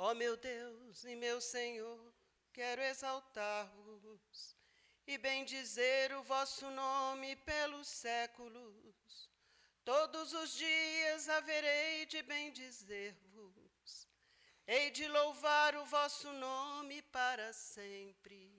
Ó meu Deus e meu Senhor, quero exaltar-vos e bendizer o vosso nome pelos séculos. Todos os dias haverei de bendizer-vos, hei de louvar o vosso nome para sempre.